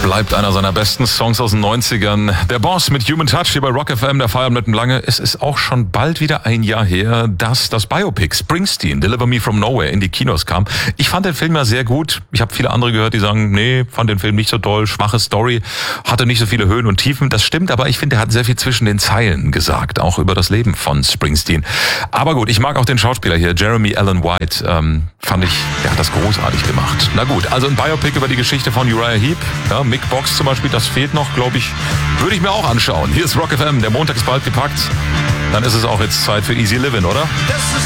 bleibt einer seiner besten Songs aus den 90ern. Der Boss mit Human Touch hier bei Rock FM, der Feierabend mit dem Lange. Es ist auch schon bald wieder ein Jahr her, dass das Biopic Springsteen, Deliver Me From Nowhere, in die Kinos kam. Ich fand den Film ja sehr gut. Ich habe viele andere gehört, die sagen, nee, fand den Film nicht so toll, schwache Story, hatte nicht so viele Höhen und Tiefen. Das stimmt, aber ich finde, er hat sehr viel zwischen den Zeilen gesagt, auch über das Leben von Springsteen. Aber gut, ich mag auch den Schauspieler hier, Jeremy Allen White. Fand ich, der hat das großartig gemacht. Na gut, also ein Biopic über die Geschichte von Uriah Heep. Ja, Mick Box zum Beispiel, das fehlt noch, glaube ich. Würde ich mir auch anschauen. Hier ist Rock FM, der Montag ist bald gepackt. Dann ist es auch jetzt Zeit für Easy Living, oder?